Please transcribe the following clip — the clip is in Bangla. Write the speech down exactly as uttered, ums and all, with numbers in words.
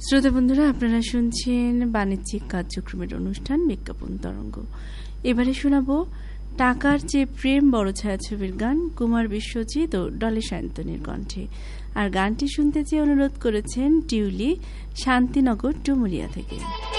শ্রোতা বন্ধুরা, আপনারা শুনছেন বাণিজ্যিক কার্যক্রমের অনুষ্ঠান বিজ্ঞাপন তরঙ্গ। এবারে শোনাবো টাকার চেয়ে প্রেম বড় ছায়াছবির গান কুমার বিশ্বজিৎ ও ডলি সায়ন্তনীর কণ্ঠে। আর গানটি শুনতে চেয়ে অনুরোধ করেছেন টিউলি শান্তিনগর ডুমুরিয়া থেকে।